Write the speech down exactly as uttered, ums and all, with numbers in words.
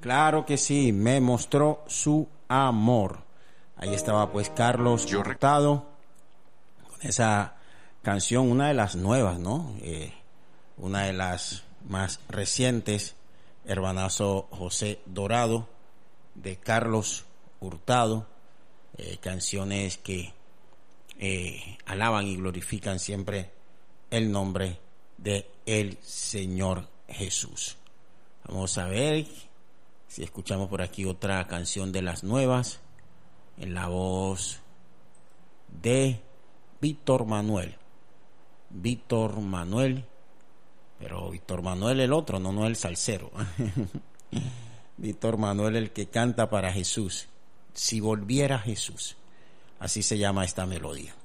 Claro que sí, me mostró su amor. Ahí estaba pues Carlos Hurtado con esa canción, una de las nuevas, ¿no? Eh, una de las más recientes, Hermanazo José Dorado, de Carlos Hurtado, eh, canciones que eh, alaban y glorifican siempre el nombre de el Señor Jesús. Vamos a ver si escuchamos por aquí otra canción de las nuevas, en la voz de Víctor Manuel. Víctor Manuel, pero Víctor Manuel el otro, no, no el salsero. Víctor Manuel, el que canta para Jesús. Si volviera Jesús. Así se llama esta melodía.